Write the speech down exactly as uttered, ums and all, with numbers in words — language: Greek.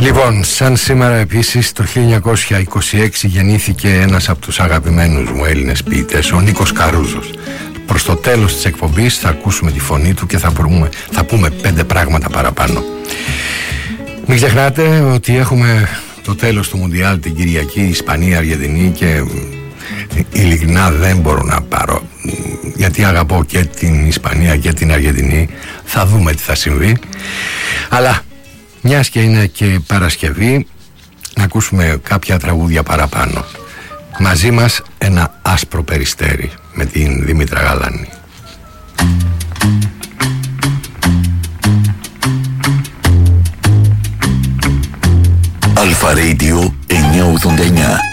Λοιπόν, σαν σήμερα επίσης το χίλια εννιακόσια είκοσι έξι γεννήθηκε ένας από τους αγαπημένους μου Έλληνες ποιητές, ο Νίκος Καρούζος. Προς το τέλος της εκπομπής θα ακούσουμε τη φωνή του και θα, πούμε, θα πούμε πέντε πράγματα παραπάνω. Μην ξεχνάτε ότι έχουμε το τέλος του Μουντιάλ την Κυριακή, Ισπανία, Αργεντινή, και ειλικρινά δεν μπορώ να πάρω, γιατί αγαπώ και την Ισπανία και την Αργεντινή. Θα δούμε τι θα συμβεί. Αλλά μιας και είναι και Παρασκευή, να ακούσουμε κάποια τραγούδια παραπάνω. Μαζί μας ένα άσπρο περιστέρι με την Δήμητρα Γαλάνη. Αλφα Radio εννιακόσια ογδόντα εννιά.